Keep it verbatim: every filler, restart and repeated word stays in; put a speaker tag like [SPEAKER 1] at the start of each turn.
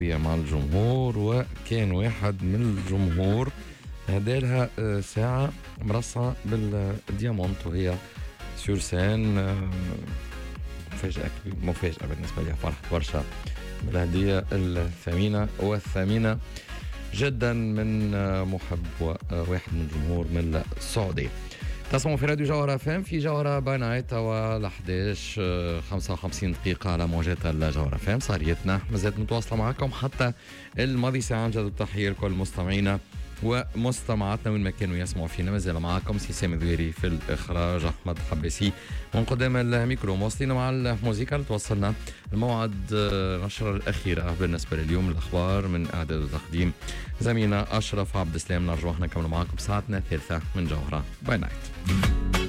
[SPEAKER 1] مع الجمهور، وكان واحد من الجمهور هدالها آه، ساعة مرصعة بالديامونت وهي سور سين. آه، مفاجأة كبيرة، مفاجأة بالنسبة لي، فرحت برشا بالهدية الثمينة والثمينة جدا من آه، محب وواحد من الجمهور من السعودية. تسمعوا في راديو جوهرة فام في جوهرة باي توا ل احداش خمسة وخمسين دقيقة على موجات الجوهرة فام. صاريتنا مازالت متواصلة معكم حتى الماضي ساعة. جد التحية لكل مستمعينا ومستمعاتنا وين ما كانوا يسمعوا فينا. مازال معكم سي سامي ذويري في الإخراج، أحمد حباسي من قدام الميكرو. مواصلين مع الموسيقى لتوصلنا الموعد النشرة الأخيرة بالنسبة لليوم. الأخبار من إعداد وتقديم زميلنا أشرف عبد السلام. نرجو احنا نكمل معكم ساعتنا الثالثة من جوهرة باي نايت.